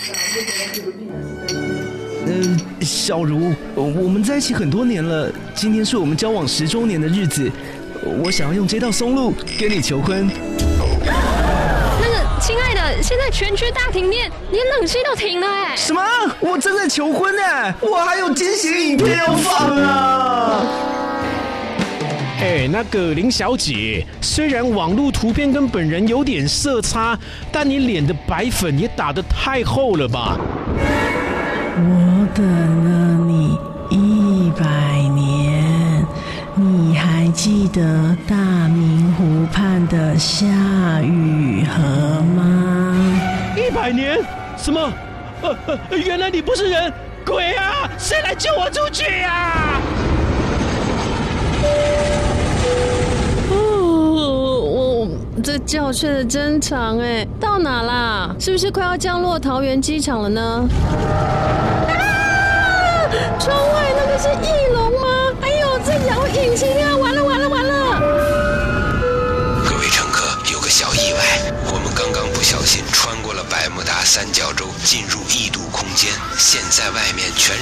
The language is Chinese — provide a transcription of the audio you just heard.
小茹，我们在一起很多年了，今天是我们交往10周年的日子，我想要用这道松露跟你求婚。 那个，亲爱的，现在全区大停电，连冷气都停了哎。 什么？我正在求婚哎，我还有惊喜影片要放啊！ 那个林小姐，虽然网络图片跟本人有点色差，但你脸的白粉也打得太厚了吧？ 我等了你100年，你还记得大明湖畔的夏雨荷吗 ？100年？什么？原来你不是人，鬼啊！谁来救我出去啊？ 这觉睡得真长哎，到哪啦？是不是快要降落桃园机场了呢？窗外那个是翼龙吗？哎呦，这摇引擎啊！完了！ 各位乘客，有个小意外，我们刚刚不小心穿过了百慕达三角洲，进入异度空间，现在外面全